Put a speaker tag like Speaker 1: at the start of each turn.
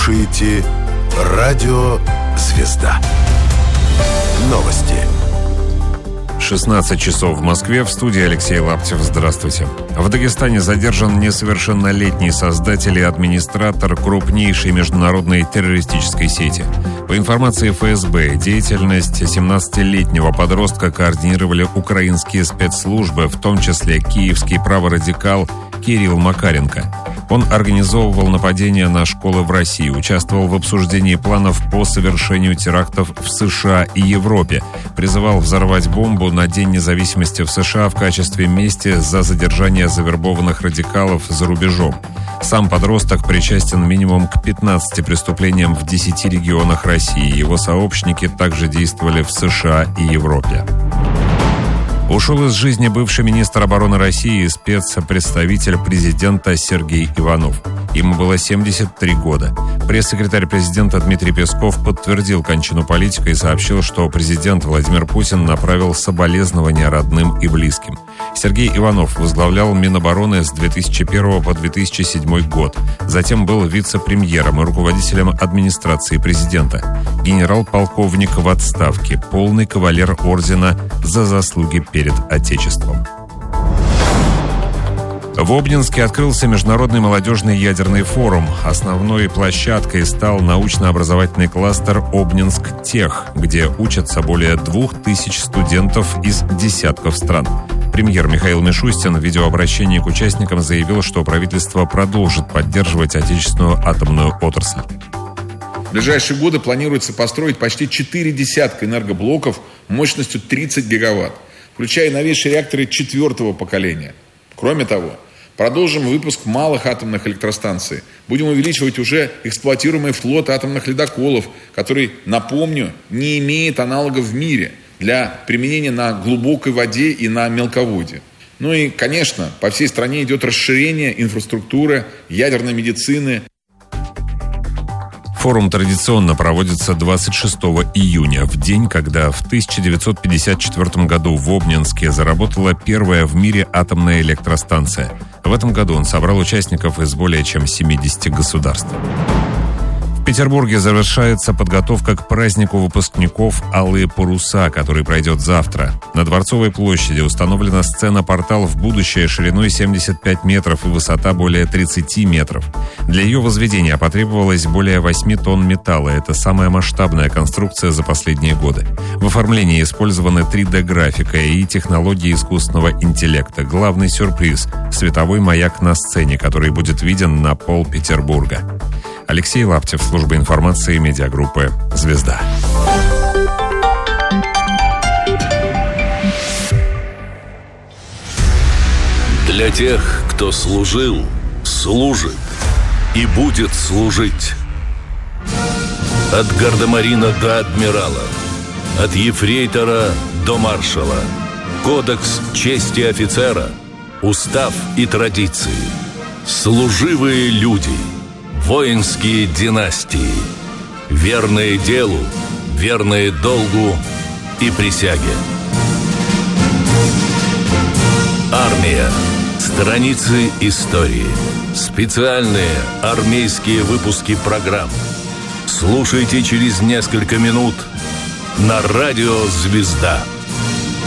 Speaker 1: слушаете Радио «Звезда». Новости.
Speaker 2: 16 часов в Москве. В студии Алексей Лаптев. Здравствуйте. В Дагестане задержан несовершеннолетний создатель и администратор крупнейшей международной террористической сети. По информации ФСБ, деятельность 17-летнего подростка координировали украинские спецслужбы, в том числе киевский праворадикал Кирилл Макаренко. Он организовывал нападения на школы в России, участвовал в обсуждении планов по совершению терактов в США и Европе, призывал взорвать бомбу на День независимости в США в качестве мести за задержание завербованных радикалов за рубежом. Сам подросток причастен минимум к 15 преступлениям в 10 регионах России. Его сообщники также действовали в США и Европе. Ушел из жизни бывший министр обороны России и спецпредставитель президента Сергей Иванов. Ему было 73 года. Пресс-секретарь президента Дмитрий Песков подтвердил кончину политика и сообщил, что президент Владимир Путин направил соболезнования родным и близким. Сергей Иванов возглавлял Минобороны с 2001 по 2007 год. Затем был вице-премьером и руководителем администрации президента. Генерал-полковник в отставке, полный кавалер ордена за заслуги перед Отечеством. В Обнинске открылся Международный молодежный ядерный форум. Основной площадкой стал научно-образовательный кластер «Обнинск-Тех», где учатся более 2000 студентов из десятков стран. Премьер Михаил Мишустин в видеообращении к участникам заявил, что правительство продолжит поддерживать отечественную атомную отрасль.
Speaker 3: В ближайшие годы планируется построить почти 4 десятка энергоблоков мощностью 30 гигаватт, включая новейшие реакторы 4-го поколения. Кроме того, продолжим выпуск малых атомных электростанций. Будем увеличивать уже эксплуатируемый флот атомных ледоколов, который, напомню, не имеет аналогов в мире для применения на глубокой воде и на мелководье. Ну и, конечно, по всей стране идет расширение инфраструктуры, ядерной медицины.
Speaker 2: Форум традиционно проводится 26 июня, в день, когда в 1954 году в Обнинске заработала первая в мире атомная электростанция. В этом году он собрал участников из более чем 70 государств. В Петербурге завершается подготовка к празднику выпускников «Алые паруса», который пройдет завтра. На Дворцовой площади установлена сцена-портал в будущее шириной 75 метров и высота более 30 метров. Для ее возведения потребовалось более 8 тонн металла. Это самая масштабная конструкция за последние годы. В оформлении использованы 3D-графика и технологии искусственного интеллекта. Главный сюрприз – световой маяк на сцене, который будет виден на пол Петербурга. Алексей Лаптев, служба информации медиагруппы «Звезда».
Speaker 4: Для тех, кто служил, служит и будет служить. От гардемарина до адмирала, от ефрейтора до маршала. Кодекс чести офицера, устав и традиции. Служивые люди. Воинские династии, верные делу, верные долгу и присяге. Армия. Страницы истории. Специальные армейские выпуски программ. Слушайте через несколько минут на радио «Звезда».